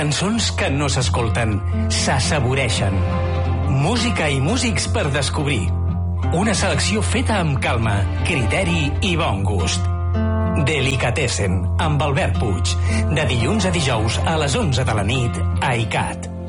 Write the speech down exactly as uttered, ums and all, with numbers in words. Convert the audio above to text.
Cançons que no s'escolten, s'assaboreixen. Música i músics per descobrir. Una selecció feta amb calma, criteri i bon gust. Delicatessen, amb Albert Puig. De dilluns a dijous a les onze de la nit a ICAT.